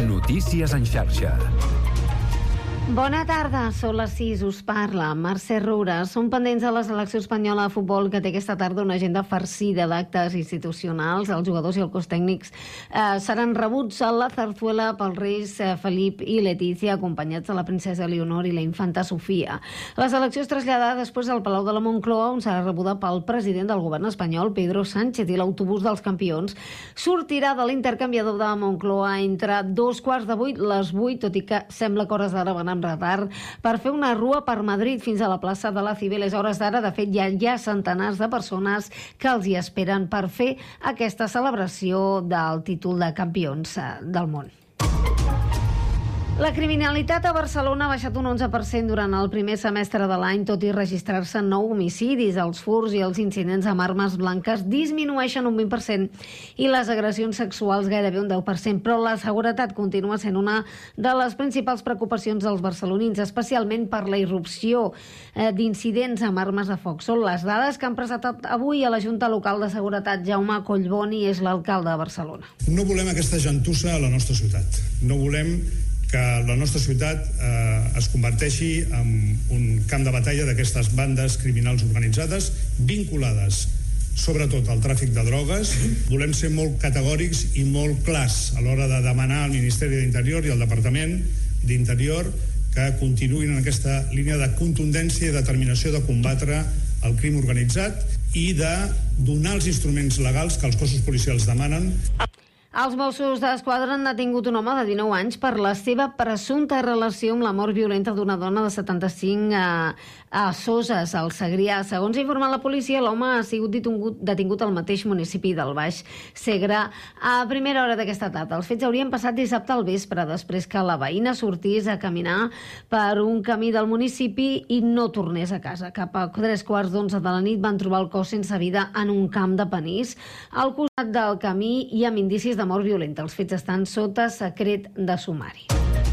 Notícies en xarxa. Bona tarda, són les 6, us parla Mercè Roura. Som pendents de la selecció espanyola de futbol que té aquesta tarda una agenda farcida d'actes institucionals. Els jugadors i el cos tècnics seran rebuts a la Zarzuela pels reis Felip i Letícia, acompanyats de la princesa Leonor i la infanta Sofia. La selecció es traslladarà després al Palau de la Moncloa, on serà rebuda pel president del govern espanyol, Pedro Sánchez, i l'autobús dels campions sortirà de l'intercanviador de Moncloa entre 7:15, les 8, tot i que sembla que hores d'ara van amb retard, per fer una rua per Madrid fins a la plaça de la Cibeles. A hores d'ara, de fet, hi ha centenars de persones que els hi esperen per fer aquesta celebració del títol de campions del món. La criminalitat a Barcelona ha baixat un 11% durant el primer semestre de l'any, tot i registrar-se 9 homicidis. Els furts i els incidents amb armes blanques disminueixen un 20% i les agressions sexuals gairebé un 10%, però la seguretat continua sent una de les principals preocupacions dels barcelonins, especialment per la irrupció d'incidents amb armes de foc. Són les dades que han presentat avui a la Junta Local de Seguretat. Jaume Collboni és l'alcalde de Barcelona. No volem aquesta gentussa a la nostra ciutat. No volem que la nostra ciutat es converteixi en un camp de batalla d'aquestes bandes criminals organitzades vinculades sobretot al tràfic de drogues. Volem ser molt categòrics i molt clars a l'hora de demanar al Ministeri d'Interior i al Departament d'Interior que continuïn en aquesta línia de contundència i determinació de combatre el crim organitzat i de donar els instruments legals que els cossos policials demanen. Els Mossos d'Esquadra han detingut un home de 19 anys per la seva presumpta relació amb la mort violenta d'una dona de 75 a Soses, al Segrià. Segons ha informat la policia, l'home ha sigut detingut al mateix municipi del Baix Segre a primera hora d'aquesta tarda. Els fets haurien passat dissabte al vespre, després que la veïna sortís a caminar per un camí del municipi i no tornés a casa. Cap a 11:15 de la nit van trobar el cos sense vida en un camp de panís. Al costat del camí hi ha indicis de mort violenta. Els fets estan sota secret de sumari.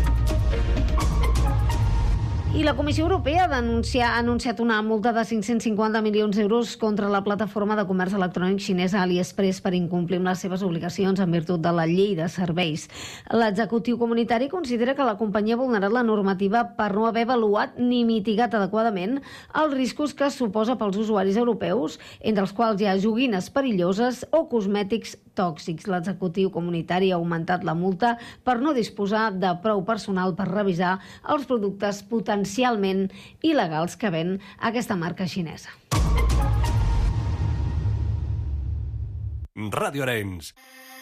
I la Comissió Europea ha anunciat una multa de 550 milions d'euros contra la plataforma de comerç electrònic xinesa AliExpress per incomplir amb les seves obligacions en virtut de la llei de serveis. L'executiu comunitari considera que la companyia ha vulnerat la normativa per no haver avaluat ni mitigat adequadament els riscos que suposa pels usuaris europeus, entre els quals hi ha joguines perilloses o cosmètics tòxics. L'executiu comunitari ha augmentat la multa per no disposar de prou personal per revisar els productes potencialment il·legals que ven aquesta marca xinesa. Ràdio Arenys.